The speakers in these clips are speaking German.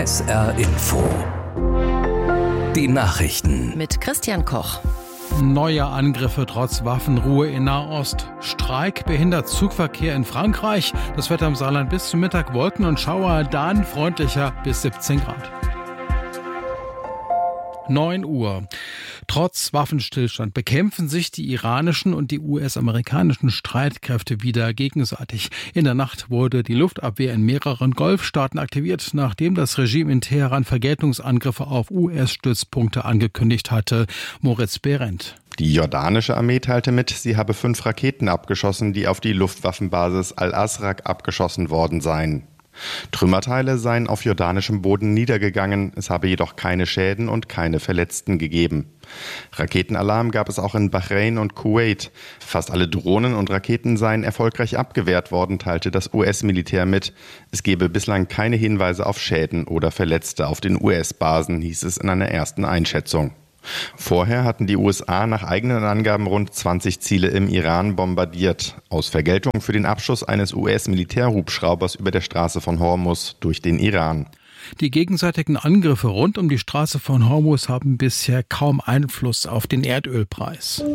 SR Info. Die Nachrichten. Mit Christian Koch. Neue Angriffe trotz Waffenruhe in Nahost. Streik behindert Zugverkehr in Frankreich. Das Wetter im Saarland bis zum Mittag Wolken und Schauer, dann freundlicher bis 17 Grad. 9 Uhr. Trotz Waffenstillstand bekämpfen sich die iranischen und die US-amerikanischen Streitkräfte wieder gegenseitig. In der Nacht wurde die Luftabwehr in mehreren Golfstaaten aktiviert, nachdem das Regime in Teheran Vergeltungsangriffe auf US-Stützpunkte angekündigt hatte. Moritz Behrendt. Die jordanische Armee teilte mit, sie habe 5 Raketen abgeschossen, die auf die Luftwaffenbasis Al-Asraq abgeschossen worden seien. Trümmerteile seien auf jordanischem Boden niedergegangen, es habe jedoch keine Schäden und keine Verletzten gegeben. Raketenalarm gab es auch in Bahrain und Kuwait. Fast alle Drohnen und Raketen seien erfolgreich abgewehrt worden, teilte das US-Militär mit. Es gebe bislang keine Hinweise auf Schäden oder Verletzte auf den US-Basen, hieß es in einer ersten Einschätzung. Vorher hatten die USA nach eigenen Angaben rund 20 Ziele im Iran bombardiert, aus Vergeltung für den Abschuss eines US-Militärhubschraubers über der Straße von Hormuz durch den Iran. Die gegenseitigen Angriffe rund um die Straße von Hormuz haben bisher kaum Einfluss auf den Erdölpreis.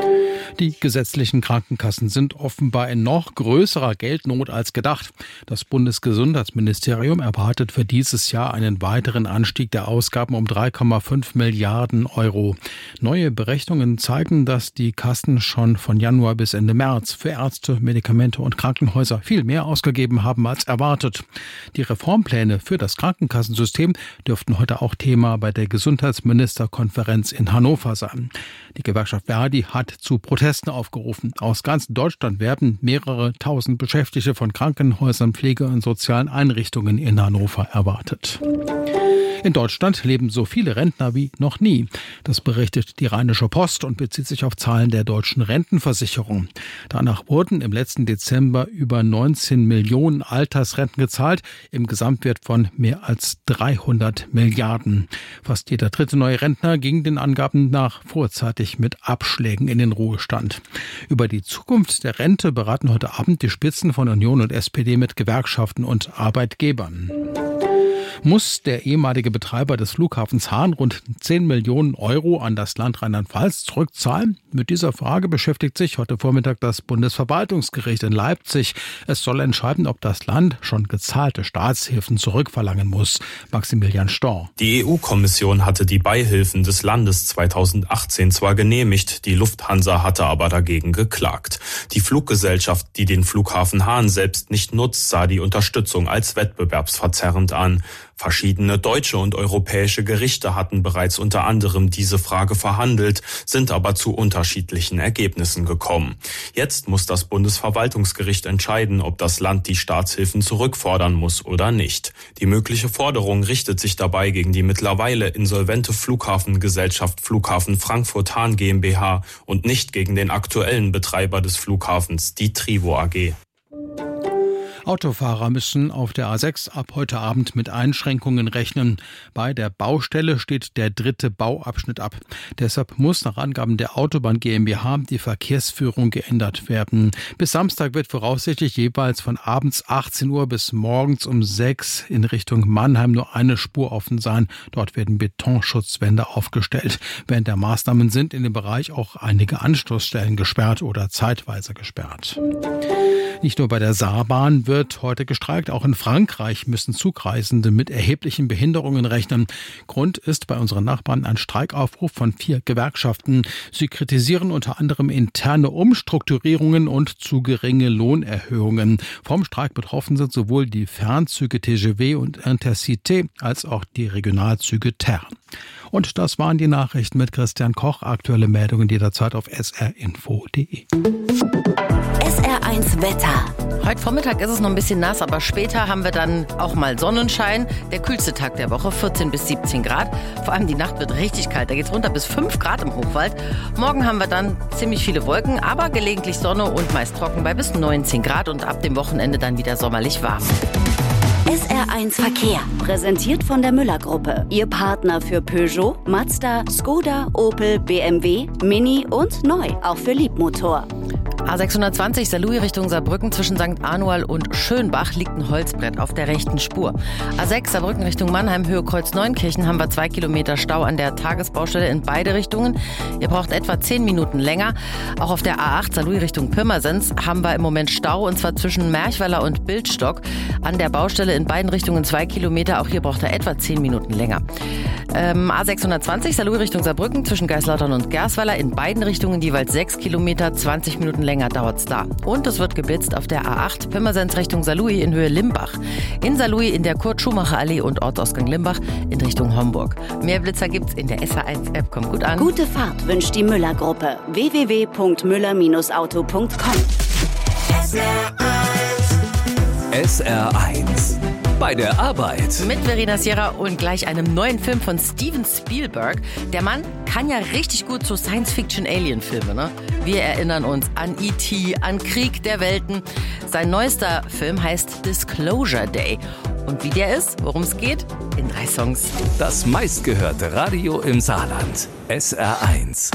Die gesetzlichen Krankenkassen sind offenbar in noch größerer Geldnot als gedacht. Das Bundesgesundheitsministerium erwartet für dieses Jahr einen weiteren Anstieg der Ausgaben um 3,5 Milliarden Euro. Neue Berechnungen zeigen, dass die Kassen schon von Januar bis Ende März für Ärzte, Medikamente und Krankenhäuser viel mehr ausgegeben haben als erwartet. Die Reformpläne für das Krankenkassensystem dürften heute auch Thema bei der Gesundheitsministerkonferenz in Hannover sein. Die Gewerkschaft Verdi hat zu Protesten aufgerufen. Aus ganz Deutschland werden mehrere tausend Beschäftigte von Krankenhäusern, Pflege- und sozialen Einrichtungen in Hannover erwartet. In Deutschland leben so viele Rentner wie noch nie. Das berichtet die Rheinische Post und bezieht sich auf Zahlen der deutschen Rentenversicherung. Danach wurden im letzten Dezember über 19 Millionen Altersrenten gezahlt, im Gesamtwert von mehr als 300 Milliarden. Fast jeder dritte neue Rentner ging den Angaben nach vorzeitig mit Abschlägen in den Ruhestand. Über die Zukunft der Rente beraten heute Abend die Spitzen von Union und SPD mit Gewerkschaften und Arbeitgebern. Muss der ehemalige Betreiber des Flughafens Hahn rund 10 Millionen Euro an das Land Rheinland-Pfalz zurückzahlen? Mit dieser Frage beschäftigt sich heute Vormittag das Bundesverwaltungsgericht in Leipzig. Es soll entscheiden, ob das Land schon gezahlte Staatshilfen zurückverlangen muss. Maximilian Storr. Die EU-Kommission hatte die Beihilfen des Landes 2018 zwar genehmigt, die Lufthansa hatte aber dagegen geklagt. Die Fluggesellschaft, die den Flughafen Hahn selbst nicht nutzt, sah die Unterstützung als wettbewerbsverzerrend an. Verschiedene deutsche und europäische Gerichte hatten bereits unter anderem diese Frage verhandelt, sind aber zu unterschiedlichen Ergebnissen gekommen. Jetzt muss das Bundesverwaltungsgericht entscheiden, ob das Land die Staatshilfen zurückfordern muss oder nicht. Die mögliche Forderung richtet sich dabei gegen die mittlerweile insolvente Flughafengesellschaft Flughafen Frankfurt-Hahn GmbH und nicht gegen den aktuellen Betreiber des Flughafens, die Trivo AG. Autofahrer müssen auf der A6 ab heute Abend mit Einschränkungen rechnen. Bei der Baustelle steht der 3. Bauabschnitt ab. Deshalb muss nach Angaben der Autobahn GmbH die Verkehrsführung geändert werden. Bis Samstag wird voraussichtlich jeweils von abends 18 Uhr bis morgens um 6 in Richtung Mannheim nur eine Spur offen sein. Dort werden Betonschutzwände aufgestellt. Während der Maßnahmen sind in dem Bereich auch einige Anschlussstellen gesperrt oder zeitweise gesperrt. Nicht nur bei der Saarbahn wird heute gestreikt, auch in Frankreich müssen Zugreisende mit erheblichen Behinderungen rechnen. Grund ist bei unseren Nachbarn ein Streikaufruf von 4 Gewerkschaften. Sie kritisieren unter anderem interne Umstrukturierungen und zu geringe Lohnerhöhungen. Vom Streik betroffen sind sowohl die Fernzüge TGV und Intercité als auch die Regionalzüge Terre. Und das waren die Nachrichten mit Christian Koch. Aktuelle Meldungen jederzeit auf srinfo.de. SR1 Wetter. Heute Vormittag ist es noch ein bisschen nass, aber später haben wir dann auch mal Sonnenschein. Der kühlste Tag der Woche, 14 bis 17 Grad. Vor allem die Nacht wird richtig kalt. Da geht's runter bis 5 Grad im Hochwald. Morgen haben wir dann ziemlich viele Wolken, aber gelegentlich Sonne und meist trocken bei bis 19 Grad und ab dem Wochenende dann wieder sommerlich warm. SR1 Verkehr, präsentiert von der Müller-Gruppe. Ihr Partner für Peugeot, Mazda, Skoda, Opel, BMW, Mini und neu, auch für Liebmotor. A620 Saarlouis Richtung Saarbrücken zwischen St. Anual und Schönbach liegt ein Holzbrett auf der rechten Spur. A6 Saarbrücken Richtung Mannheim Höhe Kreuz Neunkirchen haben wir 2 Kilometer Stau an der Tagesbaustelle in beide Richtungen. Ihr braucht etwa 10 Minuten länger. Auch auf der A8 Saarlouis Richtung Pirmasens haben wir im Moment Stau und zwar zwischen Merchweiler und Bildstock. An der Baustelle in beiden Richtungen 2 Kilometer. Auch hier braucht er etwa 10 Minuten länger. A620 Saarlouis Richtung Saarbrücken zwischen Geislautern und Gersweiler in beiden Richtungen jeweils 6 Kilometer, 20 Minuten länger dauert's da. Und es wird geblitzt auf der A8 Pirmasens Richtung Saarlouis in Höhe Limbach. In Saarlouis in der Kurt-Schumacher-Allee und Ortsausgang Limbach in Richtung Homburg. Mehr Blitzer gibt's in der SR1-App. Kommt gut an. Gute Fahrt wünscht die Müller-Gruppe. www.müller-auto.com. SR1 bei der Arbeit. Mit Verena Sierra und gleich einem neuen Film von Steven Spielberg. Der Mann kann ja richtig gut so Science-Fiction-Alien-Filme, ne? Wir erinnern uns an E.T., an Krieg der Welten. Sein neuester Film heißt Disclosure Day. Und wie der ist, worum es geht, in 3 Songs. Das meistgehörte Radio im Saarland. SR1.